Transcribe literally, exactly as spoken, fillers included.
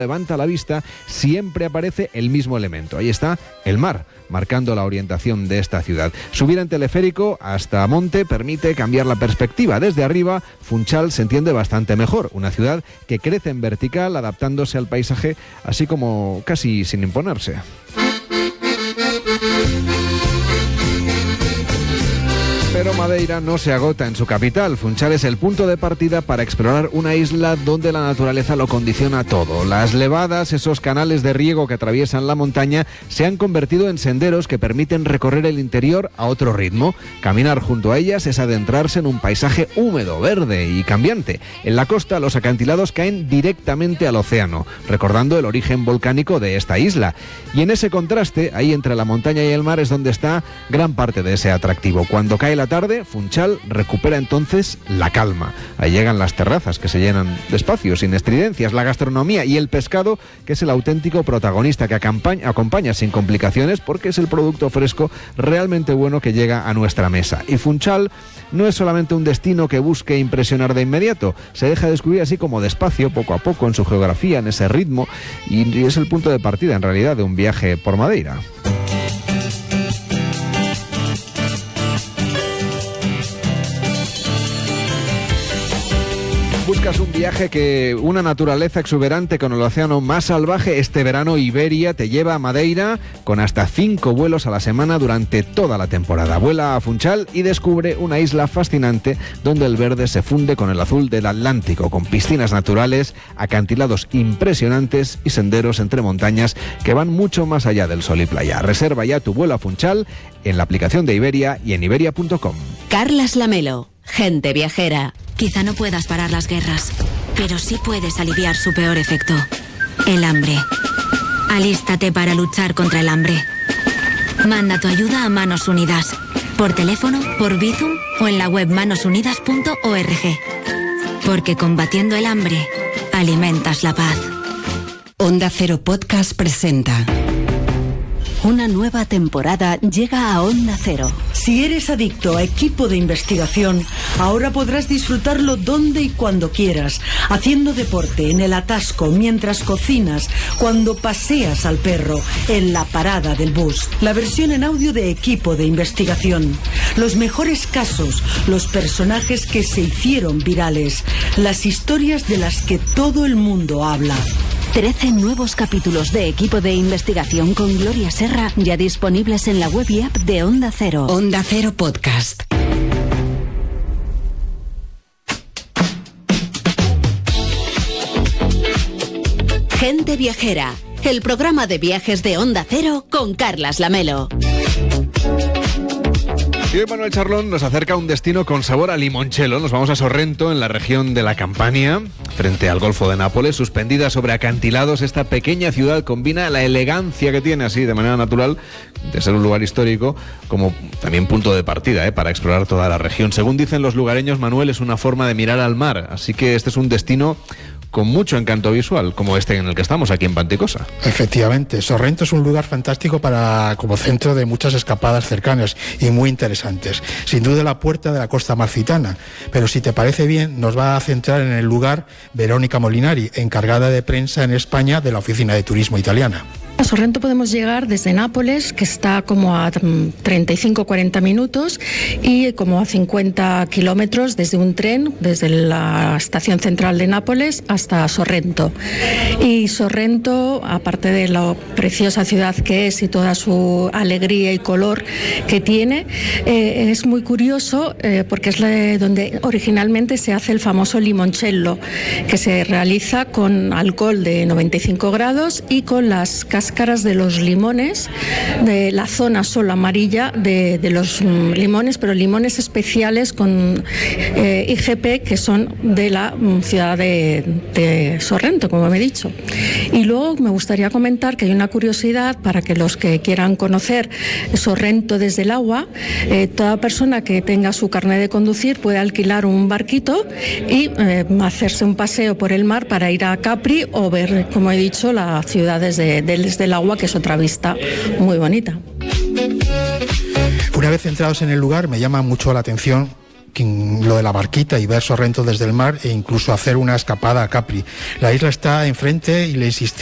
levanta la vista, siempre aparece el mismo elemento. Ahí está el mar, marcando la orientación de esta ciudad. Subir en teleférico hasta Monte permite cambiar la perspectiva. Desde arriba, Funchal se entiende bastante mejor. Una ciudad que crece en vertical, adaptándose al paisaje, así como casi sin imponerse. Pero Madeira no se agota en su capital. Funchal es el punto de partida para explorar una isla donde la naturaleza lo condiciona todo. Las levadas, esos canales de riego que atraviesan la montaña, se han convertido en senderos que permiten recorrer el interior a otro ritmo. Caminar junto a ellas es adentrarse en un paisaje húmedo, verde y cambiante. En la costa, los acantilados caen directamente al océano, recordando el origen volcánico de esta isla. Y en ese contraste, ahí entre la montaña y el mar, es donde está gran parte de ese atractivo. Cuando cae la tarde, Funchal recupera entonces la calma. Ahí llegan las terrazas que se llenan de espacio, sin estridencias, la gastronomía y el pescado, que es el auténtico protagonista que acompaña, acompaña sin complicaciones, porque es el producto fresco realmente bueno que llega a nuestra mesa. Y Funchal no es solamente un destino que busque impresionar de inmediato, se deja descubrir así como despacio, poco a poco, en su geografía, en ese ritmo, y, y es el punto de partida en realidad de un viaje por Madeira. Buscas un viaje que una naturaleza exuberante con el océano más salvaje. Este verano Iberia te lleva a Madeira con hasta cinco vuelos a la semana durante toda la temporada. Vuela a Funchal y descubre una isla fascinante donde el verde se funde con el azul del Atlántico, con piscinas naturales, acantilados impresionantes y senderos entre montañas que van mucho más allá del sol y playa. Reserva ya tu vuelo a Funchal en la aplicación de Iberia y en iberia punto com. Carlas Lamelo, Gente Viajera. Quizá no puedas parar las guerras, pero sí puedes aliviar su peor efecto, el hambre. Alístate para luchar contra el hambre. Manda tu ayuda a Manos Unidas, por teléfono, por Bizum o en la web manos unidas punto org. Porque combatiendo el hambre, alimentas la paz. Onda Cero Podcast presenta. Una nueva temporada llega a Onda Cero. Si eres adicto a Equipo de Investigación, ahora podrás disfrutarlo donde y cuando quieras, haciendo deporte, en el atasco, mientras cocinas, cuando paseas al perro, en la parada del bus. La versión en audio de Equipo de Investigación. Los mejores casos, los personajes que se hicieron virales, las historias de las que todo el mundo habla. trece nuevos capítulos de Equipo de Investigación con Gloria Serra ya disponibles en la web y app de Onda Cero. Onda Cero Podcast. Gente Viajera, el programa de viajes de Onda Cero con Carlas Lamelo. Y hoy Manuel Charlón nos acerca a un destino con sabor a limoncello. Nos vamos a Sorrento, en la región de la Campania, frente al Golfo de Nápoles. Suspendida sobre acantilados, esta pequeña ciudad combina la elegancia que tiene así de manera natural de ser un lugar histórico como también punto de partida ¿eh? para explorar toda la región. Según dicen los lugareños, Manuel, es una forma de mirar al mar, así que este es un destino con mucho encanto visual, como este en el que estamos, aquí en Panticosa. Efectivamente, Sorrento es un lugar fantástico para como centro de muchas escapadas cercanas y muy interesantes. Sin duda la puerta de la costa amalfitana, pero si te parece bien, nos va a centrar en el lugar Verónica Molinari, encargada de prensa en España de la Oficina de Turismo Italiana. A Sorrento podemos llegar desde Nápoles, que está como a treinta y cinco a cuarenta minutos, y como a cincuenta kilómetros desde un tren, desde la estación central de Nápoles hasta Sorrento. Y Sorrento, aparte de la preciosa ciudad que es y toda su alegría y color que tiene, eh, es muy curioso eh, porque es la, donde originalmente se hace el famoso limoncello, que se realiza con alcohol de noventa y cinco grados y con las cascas de los limones, de la zona solo amarilla de, de los mm, limones, pero limones especiales con eh, I G P que son de la mm, ciudad de, de Sorrento, como me he dicho. Y luego me gustaría comentar que hay una curiosidad para que los que quieran conocer Sorrento desde el agua, eh, toda persona que tenga su carnet de conducir puede alquilar un barquito y eh, hacerse un paseo por el mar para ir a Capri o ver, como he dicho, la ciudad desde, desde el agua, que es otra vista muy bonita. Una vez entrados en el lugar, me llama mucho la atención lo de la barquita y ver Sorrento desde el mar, e incluso hacer una escapada a Capri. La isla está enfrente y le insistí